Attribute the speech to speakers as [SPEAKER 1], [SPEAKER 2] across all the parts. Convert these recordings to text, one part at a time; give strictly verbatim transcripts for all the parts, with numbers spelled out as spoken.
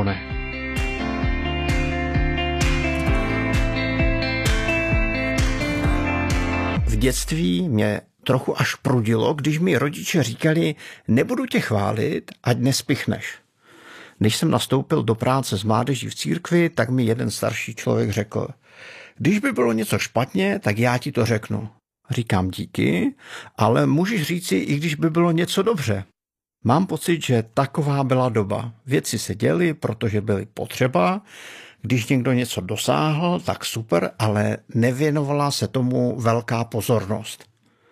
[SPEAKER 1] nebo ne. V dětství mě trochu až prudilo, když mi rodiče říkali, nebudu tě chválit, ať nespichneš. Když jsem nastoupil do práce s mládeží v církvi, tak mi jeden starší člověk řekl, když by bylo něco špatně, tak já ti to řeknu. Říkám díky, ale můžeš říci, i když by bylo něco dobře. Mám pocit, že taková byla doba. Věci se děly, protože byly potřeba. Když někdo něco dosáhl, tak super, ale nevěnovala se tomu velká pozornost.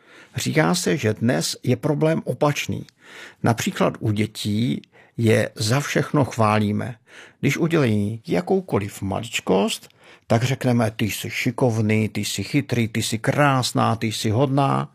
[SPEAKER 1] Říká se, že dnes je problém opačný. Například u dětí je za všechno chválíme. Když udělají jakoukoliv maličkost, tak řekneme, ty jsi šikovný, ty jsi chytrý, ty jsi krásná, ty jsi hodná.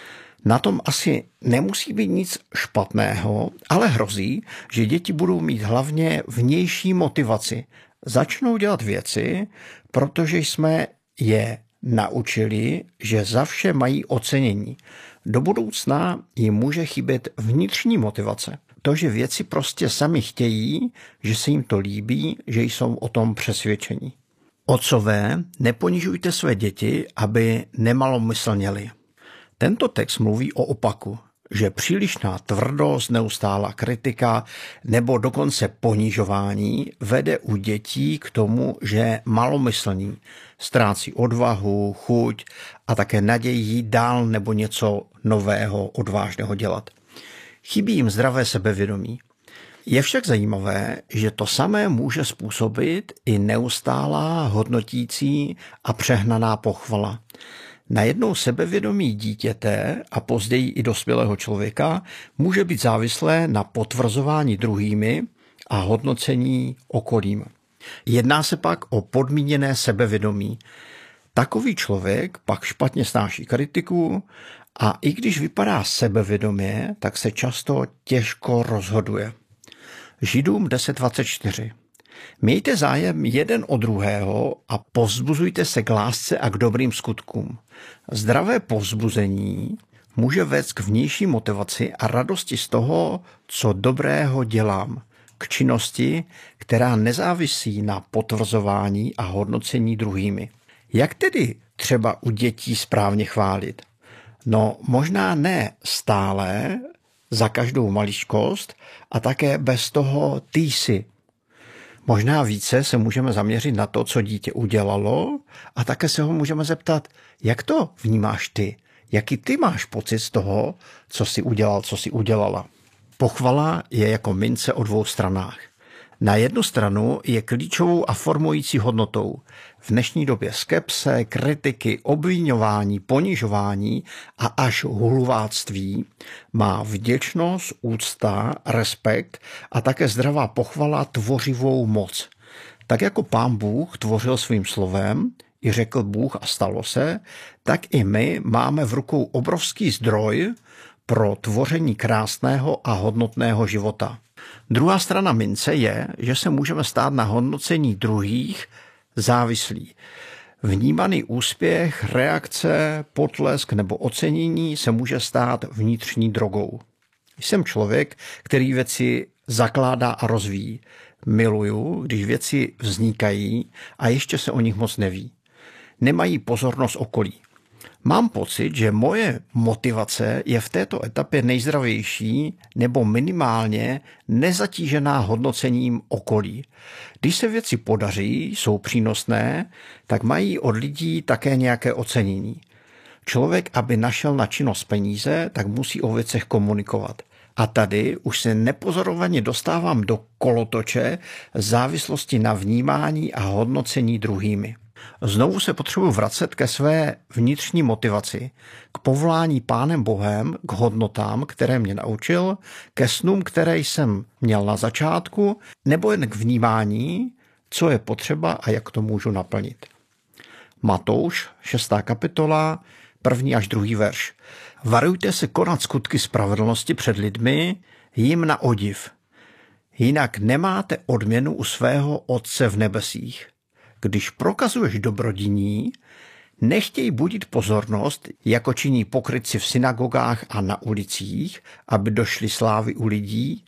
[SPEAKER 1] Na tom asi nemusí být nic špatného, ale hrozí, že děti budou mít hlavně vnější motivaci. Začnou dělat věci, protože jsme je naučili, že za vše mají ocenění. Do budoucna jim může chybět vnitřní motivace. To, že věci prostě sami chtějí, že se jim to líbí, že jsou o tom přesvědčení. Otcové, neponižujte své děti, aby nemalomyslněli. Tento text mluví o opaku, že přílišná tvrdost, neustálá kritika nebo dokonce ponižování vede u dětí k tomu, že malomyslní ztrácí odvahu, chuť a také naději jít dál nebo něco nového, odvážného dělat. Chybí jim zdravé sebevědomí. Je však zajímavé, že to samé může způsobit i neustálá, hodnotící a přehnaná pochvala. Najednou sebevědomí dítěte a později i dospělého člověka může být závislé na potvrzování druhými a hodnocení okolím. Jedná se pak o podmíněné sebevědomí. Takový člověk pak špatně snáší kritiku a i když vypadá sebevědomě, tak se často těžko rozhoduje. Židům deset dvacet čtyři. Mějte zájem jeden o druhého a povzbuzujte se k lásce a k dobrým skutkům. Zdravé povzbuzení může vést k vnější motivaci a radosti z toho, co dobrého dělám, k činnosti, která nezávisí na potvrzování a hodnocení druhými. Jak tedy třeba u dětí správně chválit? No možná ne stále, za každou maličkost a také bez toho ty jsi. Možná více se můžeme zaměřit na to, co dítě udělalo a také se ho můžeme zeptat, jak to vnímáš ty, jaký ty máš pocit z toho, co jsi udělal, co jsi udělala. Pochvala je jako mince o dvou stranách. Na jednu stranu je klíčovou a formující hodnotou. V dnešní době skepse, kritiky, obviňování, ponižování a až hulváctví má vděčnost, úcta, respekt a také zdravá pochvala tvořivou moc. Tak jako Pán Bůh tvořil svým slovem, i řekl Bůh a stalo se, tak i my máme v rukou obrovský zdroj pro tvoření krásného a hodnotného života. Druhá strana mince je, že se můžeme stát na hodnocení druhých závislí. Vnímaný úspěch, reakce, potlesk nebo ocenění se může stát vnitřní drogou. Jsem člověk, který věci zakládá a rozvíjí. Miluju, když věci vznikají a ještě se o nich moc neví. Nemají pozornost okolí. Mám pocit, že moje motivace je v této etapě nejzdravější nebo minimálně nezatížená hodnocením okolí. Když se věci podaří, jsou přínosné, tak mají od lidí také nějaké ocenění. Člověk, aby našel na činnost peníze, tak musí o věcech komunikovat. A tady už se nepozorovaně dostávám do kolotoče závislosti na vnímání a hodnocení druhými. Znovu se potřebuji vracet ke své vnitřní motivaci, k povolání Pánem Bohem, k hodnotám, které mě naučil, ke snům, které jsem měl na začátku, nebo jen k vnímání, co je potřeba a jak to můžu naplnit. Matouš, šestá kapitola, první až druhý verš. Varujte se konat skutky spravedlnosti před lidmi, jim na odiv. Jinak nemáte odměnu u svého Otce v nebesích. Když prokazuješ dobrodiní, nechtěj budit pozornost, jako činí pokrytci v synagogách a na ulicích, aby došly slávy u lidí,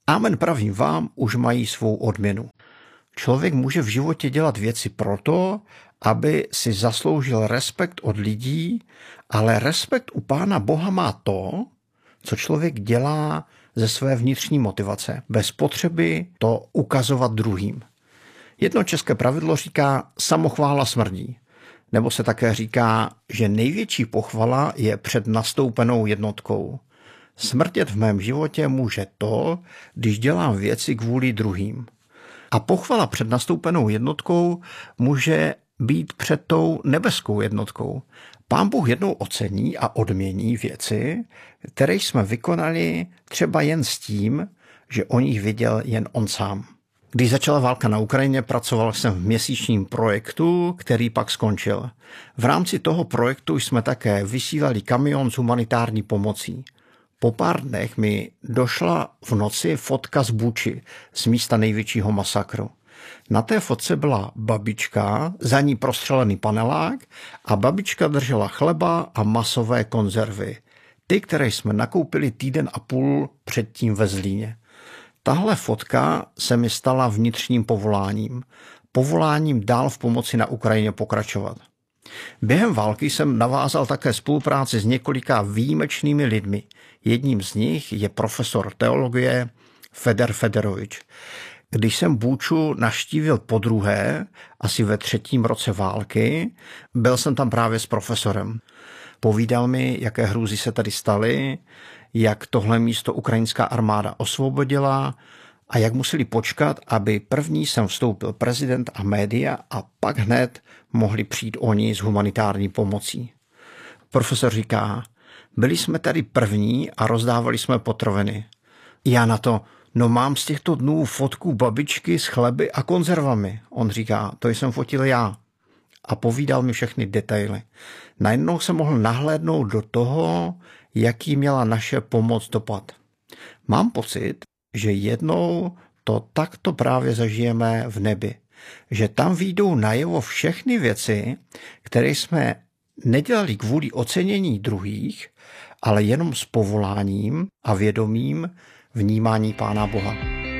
[SPEAKER 1] Amen pravím vám, už mají svou odměnu. Člověk může v životě dělat věci proto, aby si zasloužil respekt od lidí, ale respekt u Pána Boha má to, co člověk dělá ze své vnitřní motivace, bez potřeby to ukazovat druhým. Jedno české pravidlo říká, samochvála smrdí. Nebo se také říká, že největší pochvala je před nastoupenou jednotkou. Smrdět v mém životě může to, když dělám věci kvůli druhým. A pochvala před nastoupenou jednotkou může být před tou nebeskou jednotkou. Pán Bůh jednou ocení a odmění věci, které jsme vykonali třeba jen s tím, že o nich věděl jen on sám. Když začala válka na Ukrajině, pracoval jsem v měsíčním projektu, který pak skončil. V rámci toho projektu jsme také vysílali kamion s humanitární pomocí. Po pár dnech mi došla v noci fotka z Buči, z místa největšího masakru. Na té fotce byla babička, za ní prostřelený panelák a babička držela chleba a masové konzervy. Ty, které jsme nakoupili týden a půl předtím ve Zlíně. Tahle fotka se mi stala vnitřním povoláním. Povoláním dál v pomoci na Ukrajině pokračovat. Během války jsem navázal také spolupráci s několika výjimečnými lidmi. Jedním z nich je profesor teologie Feder Federovič. Když jsem Buču navštívil podruhé, asi ve třetím roce války, byl jsem tam právě s profesorem. Povídal mi, jaké hrůzy se tady staly, jak tohle místo ukrajinská armáda osvobodila a jak museli počkat, aby první sem vstoupil prezident a média a pak hned mohli přijít oni s humanitární pomocí. Profesor říká, byli jsme tady první a rozdávali jsme potraviny. Já na to, no mám z těchto dnů fotku babičky s chleby a konzervami. On říká, to jsem fotil já. A povídal mi všechny detaily. Najednou jsem mohl nahlédnout do toho, jaký měla naše pomoc dopad. Mám pocit, že jednou to takto právě zažijeme v nebi. Že tam vyjdou najevo všechny věci, které jsme nedělali kvůli ocenění druhých, ale jenom s povoláním a vědomím vnímání Pána Boha.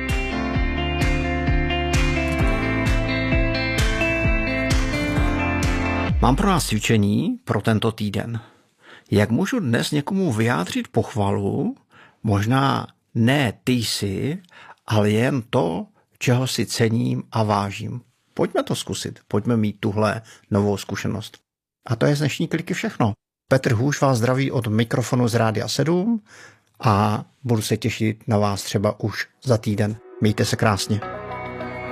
[SPEAKER 1] Mám pro nás cvičení pro tento týden. Jak můžu dnes někomu vyjádřit pochvalu, možná ne ty jsi, ale jen to, čeho si cením a vážím. Pojďme to zkusit, pojďme mít tuhle novou zkušenost. A to je z dnešní kliky všechno. Petr Hůš vás zdraví od mikrofonu z Rádia sedm a budu se těšit na vás třeba už za týden. Mějte se krásně.